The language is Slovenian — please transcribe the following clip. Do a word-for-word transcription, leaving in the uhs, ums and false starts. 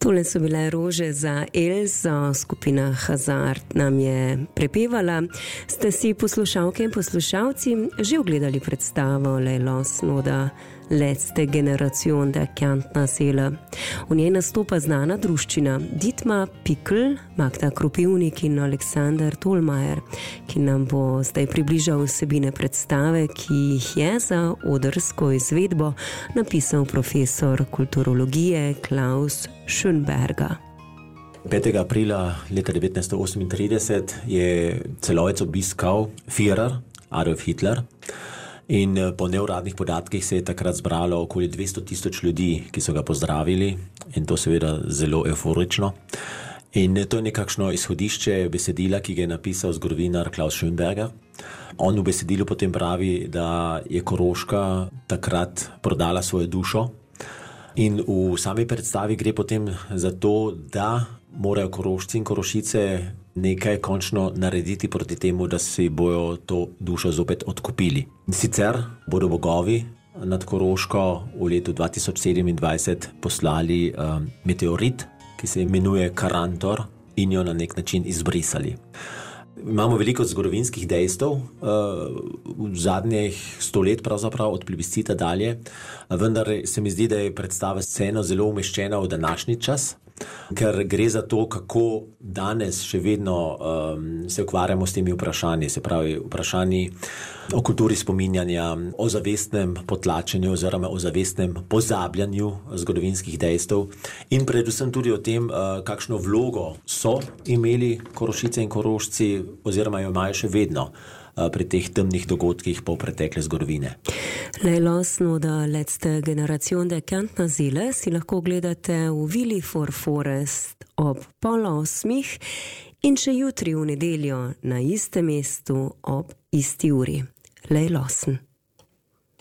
Tole so bile Rože za Elzo, skupina Hazard nam je prepevala. Ste si poslušalke in poslušalci že ogledali predstavo Lejlos Noda Letzte Generation der Kärntner Seele. V njej nastopa znana druščina Dietmar Pikl, Magda Krupivnik in Aleksander Tolmajer, ki nam bo zdaj približal vsebine predstave, ki jih je za odrsko izvedbo napisal profesor kulturologije Klaus Schönberger. petega aprila leta devetnajststo osemintrideset je Celovec obiskal Führer Adolf Hitler in po neuradnih podatkih se je takrat zbralo okoli dvesto tisoč ljudi, ki so ga pozdravili, in to seveda zelo euforično. In to je nekakšno izhodišče besedila, ki ga je napisal zgodovinar Klaus Schönberger. On v besedilu potem pravi, da je Koroška takrat prodala svojo dušo. In v sami predstavi gre potem za to, da morajo Korošci in Korošice nekaj končno narediti proti temu, da si bojo to dušo zopet odkupili. Sicer bodo bogovi nad Koroško v letu dva tisoč sedemindvajset poslali um, meteorit, ki se imenuje Karantor, in jo na nek način izbrisali. Imamo veliko zgodovinskih dejstev uh, v zadnjih sto let, pravzaprav od plebiscita dalje, vendar se mi zdi, da je predstava vseeno zelo umeščena v današnji čas, ker gre za to, kako danes še vedno um, se ukvarjamo s temi vprašanji, se pravi vprašanji o kulturi spominjanja, o zavestnem potlačenju oziroma o zavestnem pozabljanju zgodovinskih dejstev in predvsem tudi o tem, uh, kakšno vlogo so imeli Korošice in Korošci oziroma jo imajo še vedno uh, pri teh temnih dogodkih po pretekle zgodovine. Lejlos Noda Letzte Generation der Kärntner Seele si lahko gledate v Vili for Forest ob pol osmih in še jutri v nedeljo na istem mestu ob isti uri. Lejlosen.